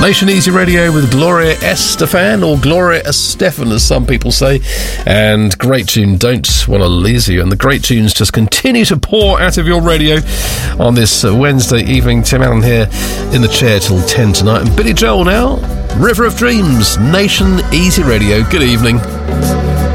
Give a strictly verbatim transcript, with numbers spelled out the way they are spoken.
Nation Easy Radio with Gloria Estefan, or Gloria Estefan as some people say, and great tune, Don't Wanna Lose You. And the great tunes just continue to pour out of your radio on this uh, Wednesday evening. Tim Allen here in the chair till ten tonight, and Billy Joel now, River of Dreams, Nation Easy Radio. Good evening.